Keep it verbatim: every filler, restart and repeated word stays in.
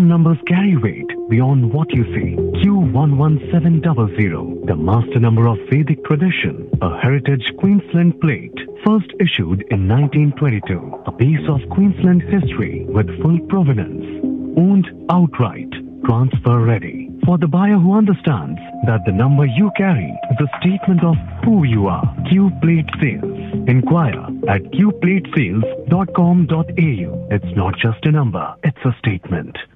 Some numbers carry weight beyond what you see. Q one one seven zero zero, the master number of Vedic tradition, a heritage Queensland plate, first issued in nineteen twenty-two, a piece of Queensland history with full provenance, owned outright, transfer ready. For the buyer who understands that the number you carry is a statement of who you are. Q Plate Sales. Inquire at q plate sales dot com dot a u. It's not just a number, it's a statement.